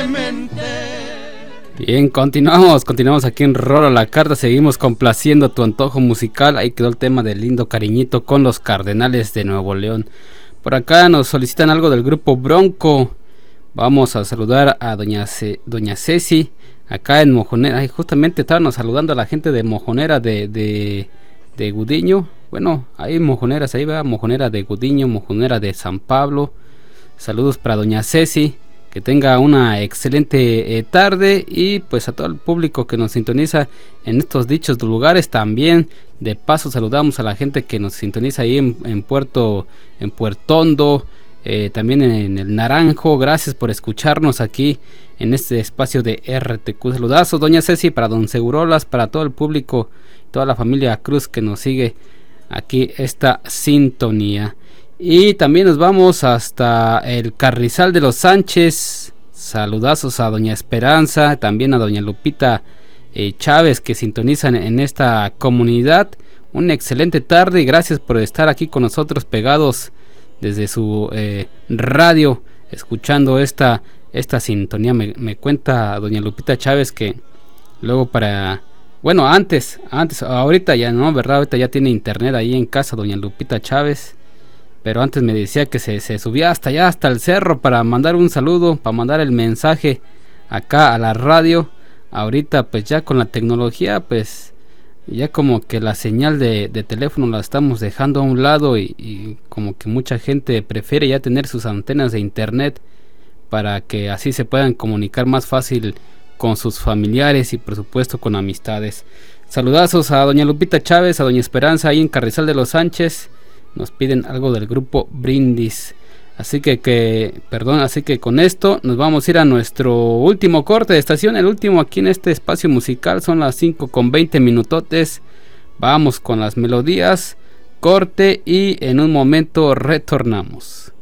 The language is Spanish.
Bien, continuamos aquí en Rolo la Carta, seguimos complaciendo tu antojo musical. Ahí quedó el tema del Lindo Cariñito con los Cardenales de Nuevo León. Por acá nos solicitan algo del grupo Bronco. Vamos a saludar a doña Ceci, acá en Mojonera. Ay, justamente estábamos saludando a la gente de Mojonera de Gudiño. Bueno, hay mojoneras, ahí va, Mojonera de Gudiño, Mojonera de San Pablo. Saludos para doña Ceci. Que tenga una excelente tarde, y pues a todo el público que nos sintoniza en estos dichos lugares. También de paso saludamos a la gente que nos sintoniza ahí en Puertondo, también en el Naranjo. Gracias por escucharnos aquí en este espacio de RTQ. Saludazos doña Ceci, para don Segurolas, para todo el público, toda la familia Cruz que nos sigue aquí esta sintonía. Y también nos vamos hasta el Carrizal de los Sánchez. Saludazos a doña Esperanza, también a doña Lupita Chávez, que sintonizan en esta comunidad. Una excelente tarde y gracias por estar aquí con nosotros pegados desde su radio, escuchando esta sintonía. Me cuenta doña Lupita Chávez que luego antes, ahorita ya no, ¿verdad? Ahorita ya tiene internet ahí en casa doña Lupita Chávez. Pero antes me decía que se subía hasta allá, hasta el cerro, para mandar un saludo, para mandar el mensaje acá a la radio. Ahorita pues ya con la tecnología, pues ya como que la señal de teléfono la estamos dejando a un lado, y como que mucha gente prefiere ya tener sus antenas de internet para que así se puedan comunicar más fácil con sus familiares y por supuesto con amistades. Saludazos a doña Lupita Chávez, a doña Esperanza ahí en Carrizal de los Sánchez. Nos piden algo del grupo Brindis. Así que con esto nos vamos a ir a nuestro último corte de estación, el último aquí en este espacio musical. Son las 5:20 minutotes. Vamos con las melodías, corte, y en un momento retornamos.